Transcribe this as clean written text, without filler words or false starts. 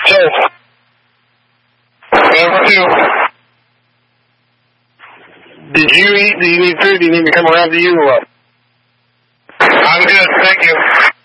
So, number 2. Did you eat? Do you need food? Do you need me to come around to you or what? I'm good, thank you.